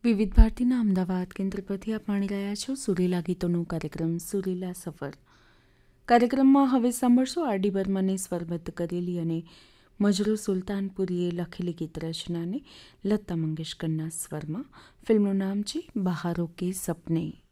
વિવિધ ભારતીના અમદાવાદ કેન્દ્ર પરથી આપ માણી રહ્યા છો સુરીલા ગીતોનો કાર્યક્રમ સુરીલા સફર. કાર્યક્રમમાં હવે સાંભળશો આર ડી બર્મને સ્વરબદ્ધ કરેલી અને મજરૂ સુલતાનપુરીએ લખેલી ગીત રચનાને લતા મંગેશકરના સ્વરમાં. ફિલ્મનું નામ છે બહારો કે સપને.